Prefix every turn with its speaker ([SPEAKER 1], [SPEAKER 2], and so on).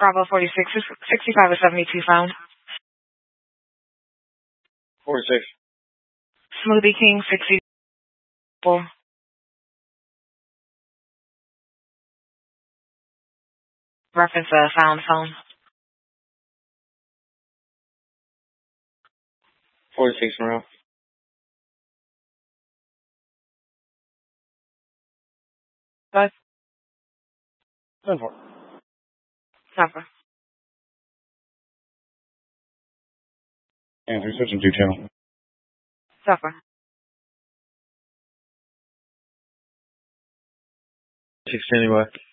[SPEAKER 1] Bravo 46, 65 or 72 found.
[SPEAKER 2] 46.
[SPEAKER 1] Smoothie King 64. Reference found phone.
[SPEAKER 2] 46 Monroe.
[SPEAKER 1] Bus.
[SPEAKER 2] 10-4.
[SPEAKER 1] Supper.
[SPEAKER 2] And 3 switching 2 channel.
[SPEAKER 1] Supper.
[SPEAKER 2] 6 standing by.